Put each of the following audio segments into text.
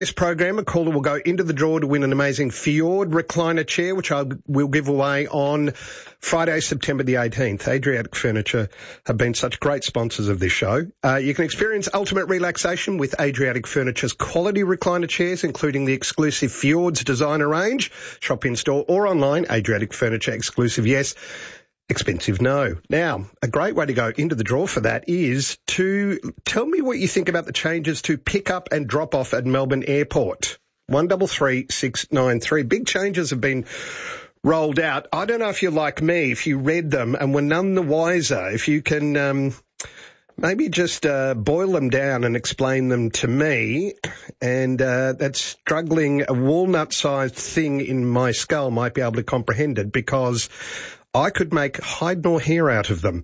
This program, a caller will go into the draw to win an amazing Fjord recliner chair, which I will give away on Friday, September the 18th. Adriatic Furniture have been such great sponsors of this show. You can experience ultimate relaxation with Adriatic Furniture's quality recliner chairs, including the exclusive Fjords designer range. Shop in store or online. Adriatic Furniture exclusive, yes. Expensive, no. Now, a great way to go into the draw for that is to tell me what you think about the changes to pick up and drop off at Melbourne Airport. 133693. Big changes have been rolled out. I don't know if you're like me, if you read them and were none the wiser, if you can maybe just boil them down and explain them to me. And that struggling, a walnut-sized thing in my skull might be able to comprehend it, because I could make hide nor hair out of them.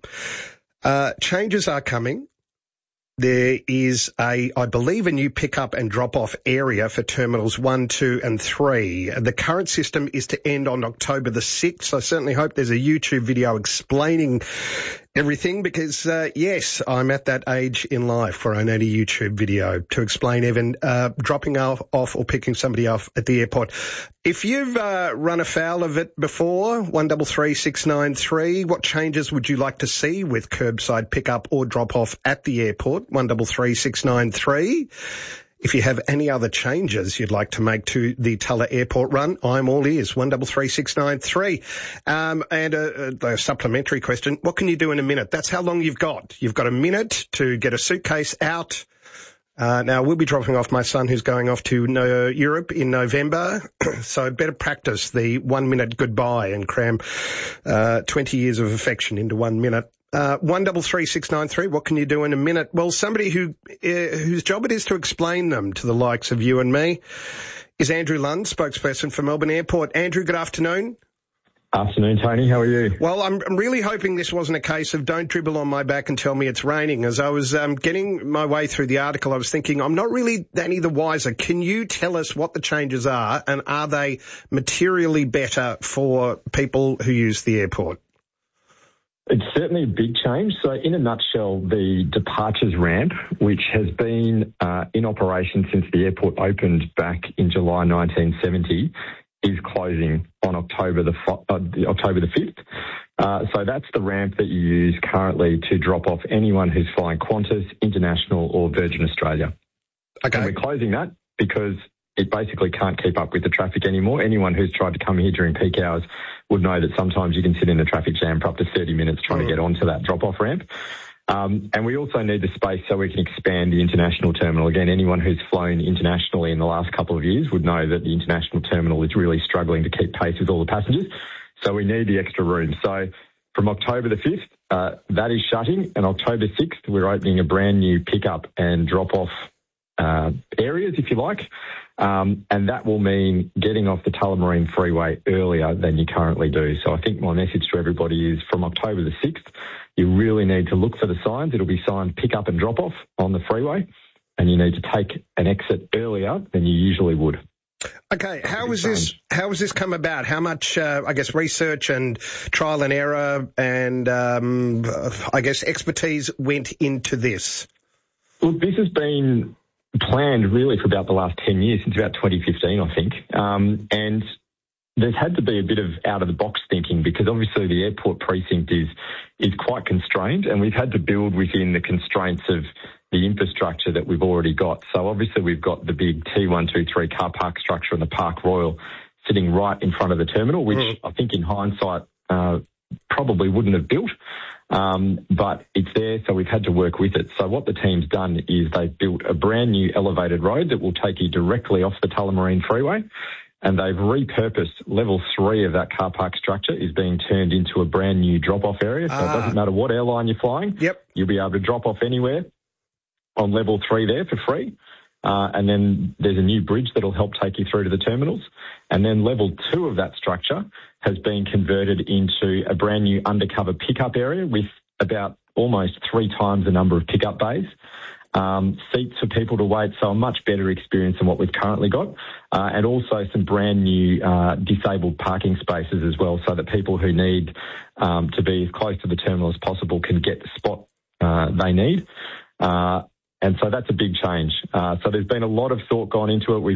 Changes are coming. There is I believe, a new pick-up and drop-off area for Terminals 1, 2 and 3. The current system is to end on October the 6th. I certainly hope there's a YouTube video explaining everything, because, yes, I'm at that age in life where I need a YouTube video to explain even dropping off or picking somebody off at the airport. If you've run afoul of it before, 133693, what changes would you like to see with curbside pickup or drop-off at the airport? 133693. If you have any other changes you'd like to make to the Tulla Airport run, I'm all ears. 133693. And a supplementary question, what can you do in a minute? That's how long you've got. You've got a minute to get a suitcase out. Now, we'll be dropping off my son who's going off to Europe in November, so better practice the 1 minute goodbye and cram 20 years of affection into 1 minute. 133693, what can you do in a minute? Well, somebody whose job it is to explain them to the likes of you and me is Andrew Lund, spokesperson for Melbourne Airport. Andrew, good afternoon. Afternoon, Tony. How are you? Well, I'm really hoping this wasn't a case of don't dribble on my back and tell me it's raining. As I was getting my way through the article, I was thinking, I'm not really any the wiser. Can you tell us what the changes are, and are they materially better for people who use the airport? It's certainly a big change. So in a nutshell, the departures ramp, which has been in operation since the airport opened back in July 1970, is closing on October the 5th. So that's the ramp that you use currently to drop off anyone who's flying Qantas, International or Virgin Australia. Okay. And we're closing that because it basically can't keep up with the traffic anymore. Anyone who's tried to come here during peak hours would know that sometimes you can sit in a traffic jam for up to 30 minutes trying to get onto that drop-off ramp. And we also need the space so we can expand the international terminal. Again, anyone who's flown internationally in the last couple of years would know that the international terminal is really struggling to keep pace with all the passengers. So we need the extra room. So from October the 5th, that is shutting, and October 6th, we're opening a brand new pick-up and drop-off areas, if you like. And that will mean getting off the Tullamarine Freeway earlier than you currently do. So I think my message to everybody is from October the 6th, you really need to look for the signs. It'll be signed pick up and drop off on the freeway, and you need to take an exit earlier than you usually would. Okay, how has this come about? How much, I guess, research and trial and error and, I guess, expertise went into this? Look, this has been planned really for about the last 10 years, since about 2015, I think. And there's had to be a bit of out-of-the-box thinking, because obviously the airport precinct is quite constrained, and we've had to build within the constraints of the infrastructure that we've already got. So obviously we've got the big T123 car park structure and the Park Royal sitting right in front of the terminal, which I think in hindsight probably wouldn't have built. But it's there, so we've had to work with it. So what the team's done is they've built a brand new elevated road that will take you directly off the Tullamarine Freeway, and they've repurposed level 3 of that car park structure is being turned into a brand new drop-off area. So it doesn't matter what airline you're flying. Yep. You'll be able to drop off anywhere on level 3 there for free. And then there's a new bridge that'll help take you through to the terminals. And then level 2 of that structure has been converted into a brand new undercover pickup area with about almost 3 times the number of pickup bays. Seats for people to wait, so a much better experience than what we've currently got. And also some brand new disabled parking spaces as well, so that people who need to be as close to the terminal as possible can get the spot they need. And so that's a big change. So there's been a lot of thought gone into it. We've